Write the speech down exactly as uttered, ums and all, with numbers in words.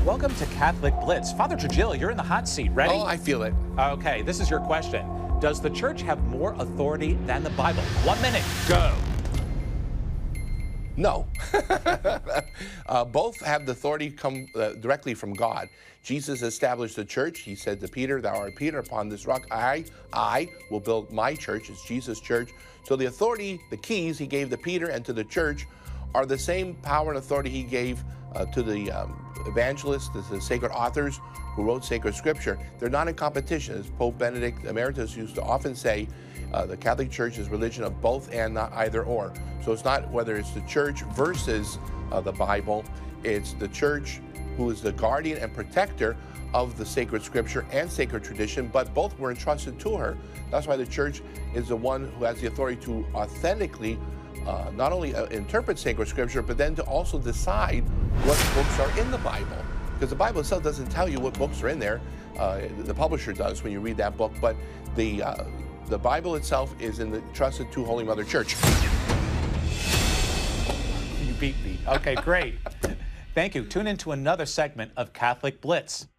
Welcome to Catholic Blitz. Father Trujillo, you're in the hot seat. Ready? Oh, I feel it. Okay, this is your question. Does the church have more authority than the Bible? One minute, go. No. uh, both have the authority come uh, directly from God. Jesus established the church. He said to Peter, "Thou art Peter, upon this rock I, I will build my church." It's Jesus' church. So the authority, the keys he gave to Peter and to the church are the same power and authority he gave uh, to the um, evangelists, the, the sacred authors who wrote sacred scripture. They're not in competition. As Pope Benedict Emeritus used to often say, uh, the Catholic Church is religion of both and not either or. So it's not whether it's the church versus uh, the Bible. It's the church who is the guardian and protector of the sacred scripture and sacred tradition, but both were entrusted to her. That's why the church is the one who has the authority to authentically uh, not only uh, interpret sacred scripture, but then to also decide what books are in the Bible. Because the Bible itself doesn't tell you what books are in there. Uh, the publisher does when you read that book, but the, uh, the Bible itself is in the trusted to Holy Mother Church. You beat me. Okay, great. Thank you. Tune in to another segment of Catholic Blitz.